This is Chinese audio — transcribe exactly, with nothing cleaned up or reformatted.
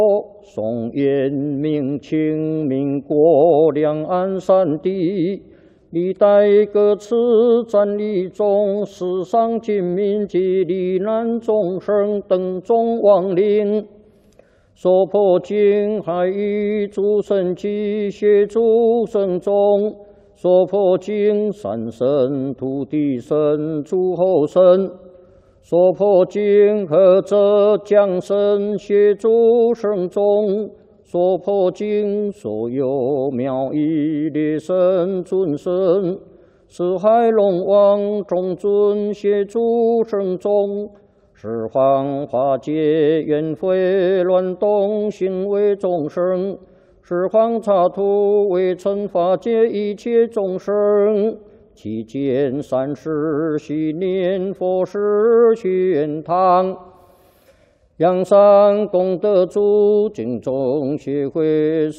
宋元明清民国两岸三地，历代各次战役中，死伤军民及罹难众生等众亡灵，所破经海域诸神及协助神众，所破经山神、土地神、诸候神。 所破经何者降神协助圣众，所破经所有妙义列神尊神，四海龙王众尊协助圣众，十方化解冤悔乱动行为众生，十方刹土为惩化解一切众生。 期间三世许念佛事宣堂，阳山功德主敬众协会